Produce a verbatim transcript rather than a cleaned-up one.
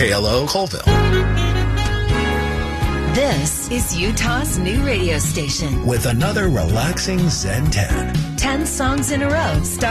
K L O Colville. This is Utah's new radio station. With another relaxing Zen ten. Ten songs in a row. Start